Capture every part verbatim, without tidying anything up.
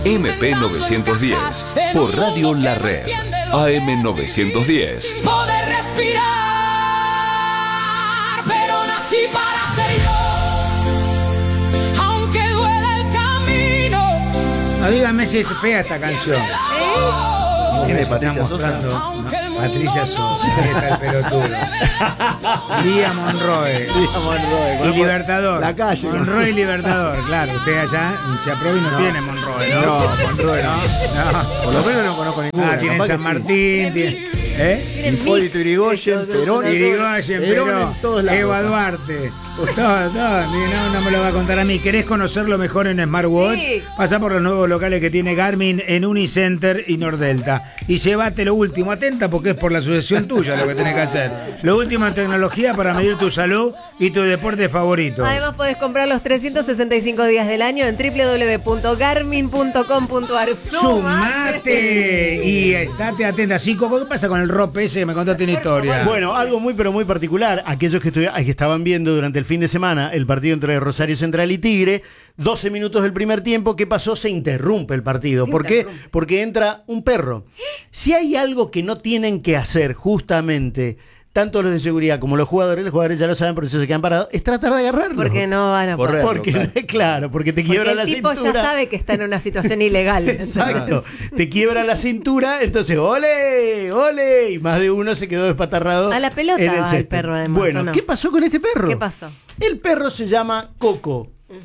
M P novecientos diez por Radio La Red. A M novecientos diez. Sin poder respirar, pero nací para ser yo, aunque duela el camino. No díganme si es fea esta canción. ¿Quién es Está Patricia mostrando Sosa? no, Patricia Sosa, ahí está el pelotudo. Lía Monroe. Lía Monroe. Y Libertador. La calle. Monroe y Libertador, claro. Usted allá se aprueba y no, no tiene Monroe, ¿no? No, Monroe no. No. Por lo menos no conozco ninguna. Ah, tiene Capaz San que Martín, tiene, ¿eh? Hipólito Yrigoyen, Perón. Irigoyen, Perón Perón, en todos lados. Eva Duarte. Todo, todo. No, no me lo va a contar a mí. ¿Querés conocerlo mejor en Smartwatch? Sí. Pasá por los nuevos locales que tiene Garmin en Unicenter y Nordelta. Y llévate lo último. Atenta porque es por la asociación tuya lo que tenés que hacer. Lo último en tecnología para medir tu salud y tu deporte favorito. Además podés comprar los trescientos sesenta y cinco días del año en doble u doble u doble u punto garmin punto com punto ar. ¡Sumate! Y estate atenta. Sí, Coco, ¿qué pasa con el rope ese? Me contaste una historia. Bueno, algo muy pero muy particular. Aquellos que, estu- que estaban viendo durante el fin de semana el partido entre Rosario Central y Tigre, doce minutos del primer tiempo, ¿qué pasó? Se interrumpe el partido. ¿Por qué? Porque entra un perro. Si hay algo que no tienen que hacer justamente tanto los de seguridad como los jugadores, los jugadores ya lo saben, por eso se quedan parados, es tratar de agarrarlo. Porque no van a Correr. poder. Porque, Claro. claro, porque te quiebra Porque la el tipo cintura. ya sabe que está en una situación ilegal. Exacto, te quiebra la cintura, entonces ¡ole! ¡Ole! Y más de uno se quedó despatarrado. A la pelota en el va el césped. perro, además, Bueno, ¿o no? ¿qué pasó con este perro? ¿Qué pasó? El perro se llama Coco.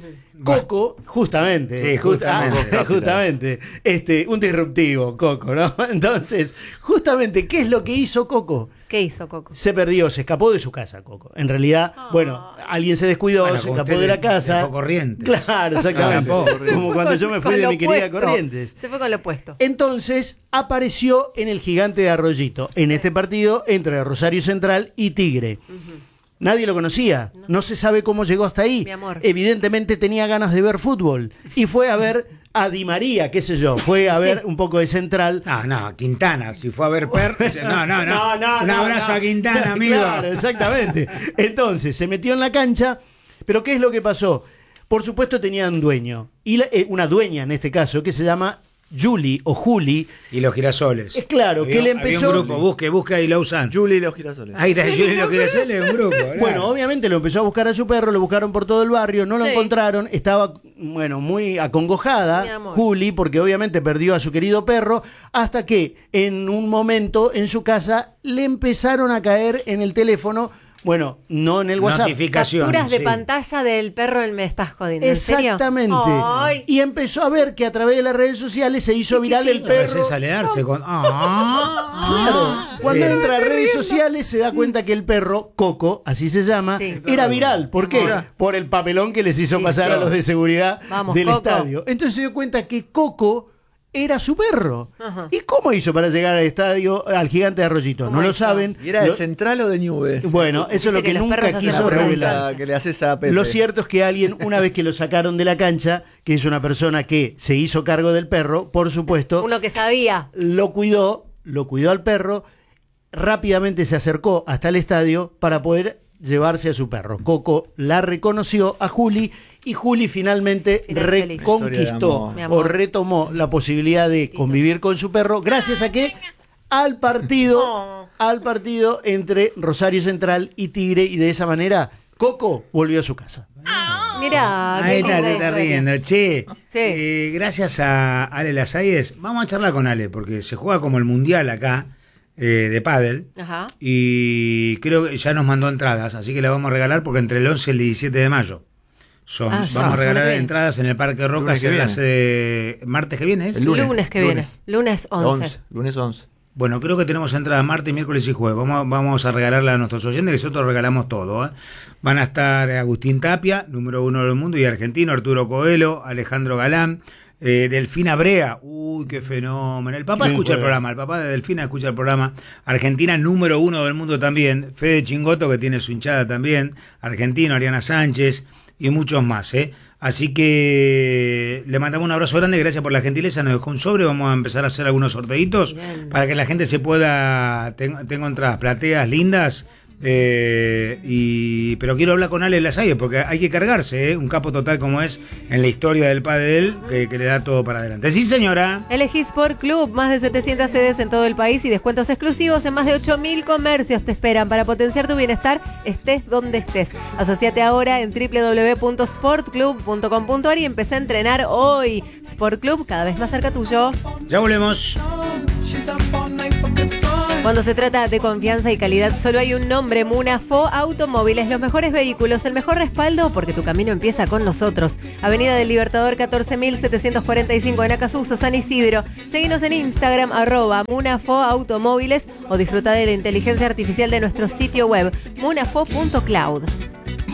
Coco, justamente. Sí, justamente. Ah, justamente. Este, un disruptivo, Coco, ¿no? Entonces, justamente, ¿qué es lo que hizo Coco? ¿Qué hizo Coco? Se perdió, se escapó de su casa, Coco. En realidad, bueno, alguien se descuidó, Bueno, se como escapó usted de la de- casa. dejó Corrientes. Claro, exactamente. Escapó. Como cuando yo me fui Con de lo mi querida opuesto. Corrientes. Se fue con lo opuesto. Entonces apareció en el Gigante de Arroyito, en este partido entre Rosario Central y Tigre. Nadie lo conocía, no. no se sabe cómo llegó hasta ahí. Mi amor. Evidentemente tenía ganas de ver fútbol y fue a ver a Di María, qué sé yo, fue a ver Sí. un poco de Central. No, no, Quintana, si fue a ver perro. No, no, no. No, no, Un no, abrazo no. a Quintana, amigo. Claro, exactamente. Entonces, se metió en la cancha, pero ¿qué es lo que pasó? Por supuesto tenía un dueño, y la- eh, una dueña en este caso, que se llama Julie o Juli. Y los girasoles. Es claro, Había- que le había empezó... un grupo, busque, busque ahí Lausanne. Julie y los girasoles. Ahí está, Julie y los girasoles, un grupo. claro. Bueno, obviamente lo empezó a buscar a su perro, lo buscaron por todo el barrio, no lo Sí. encontraron, estaba, bueno, muy Mi acongojada, amor. Juli, porque obviamente perdió a su querido perro, hasta que en un momento en su casa le empezaron a caer en el teléfono, bueno, no en el WhatsApp. Notificaciones. Capturas de sí. pantalla del perro en Me Estás Jodiendo. ¿En serio? Exactamente. Ay. Y empezó a ver que a través de las redes sociales se hizo viral el A veces perro. sale darse con. Ah, Claro, cuando Sí. entra a redes sociales se da cuenta que el perro, Coco, así se llama, Sí. era viral. ¿Por qué? Mira. Por el papelón que les hizo Sí, pasar sí. a los de seguridad Vamos, del Coco. estadio. Entonces se dio cuenta que Coco era su perro. Ajá. ¿Y cómo hizo para llegar al estadio, al Gigante de Arroyito? No ¿Cómo lo hizo? saben. ¿Y era de Lo- Central o de Nubes? Bueno, eso es lo Viste que, que los nunca perros hacen quiso la La pregunta. revelar. pregunta que le haces a Pepe. Lo cierto es que alguien, una vez que lo sacaron de la cancha, que es una persona que se hizo cargo del perro, por supuesto, Uno que sabía. lo cuidó, lo cuidó al perro, rápidamente se acercó hasta el estadio para poder llevarse a su perro. Coco la reconoció a Juli y Juli finalmente Final feliz. reconquistó Historia de amor. Mi o amor. retomó la posibilidad de convivir con su perro gracias a que al partido, al partido entre Rosario Central y Tigre, y de esa manera Coco volvió a su casa. Mirá. Ahí qué está, linda te está historia. riendo. Che, Sí. eh, gracias a Ale Lasayes, vamos a charlar con Ale, porque se juega como el mundial acá eh, de pádel. Ajá. Y creo que ya nos mandó entradas, así que le vamos a regalar porque entre el once y el diecisiete de mayo son. Ah, ya, vamos a semana regalar que viene. entradas en el Parque Roca Lunes que hacia la viene. sede martes que viene. ¿es? El Lunes, lunes. que viene. Lunes. Lunes once. once. Lunes once. Bueno, creo que tenemos entradas martes, miércoles y jueves. Vamos, vamos a regalarla a nuestros oyentes, que nosotros regalamos todo. ¿eh? Van a estar Agustín Tapia, número uno del mundo y argentino, Arturo Coelho, Alejandro Galán, eh, Delfina Brea. Uy, qué fenómeno. El papá Sí, escucha el juega. programa, el papá de Delfina escucha el programa. Argentina, número uno del mundo también. Fede Chingoto, que tiene su hinchada también. Argentino, Ariana Sánchez y muchos más. ¿eh? Así que le mandamos un abrazo grande, gracias por la gentileza, nos dejó un sobre, vamos a empezar a hacer algunos sorteitos Bien. para que la gente se pueda, ten- tengo entradas plateas lindas Eh, y, pero quiero hablar con Ale Lasalle porque hay que cargarse, ¿eh? Un capo total como es en la historia del pádel que, que le da todo para adelante. Sí, señora. Elegí Sport Club, más de setecientas sedes en todo el país y descuentos exclusivos en más de ocho mil comercios te esperan para potenciar tu bienestar, estés donde estés. Asociate ahora en doble u doble u doble u punto sport club punto com punto a r y empecé a entrenar hoy. Sport Club, cada vez más cerca tuyo. Ya volvemos. Cuando se trata de confianza y calidad, solo hay un nombre: Munafo Automóviles. Los mejores vehículos, el mejor respaldo, porque tu camino empieza con nosotros. Avenida del Libertador catorce mil setecientos cuarenta y cinco en Acasuso, San Isidro. Seguinos en Instagram, arroba Munafo Automóviles, o disfruta de la inteligencia artificial de nuestro sitio web, munafo punto cloud.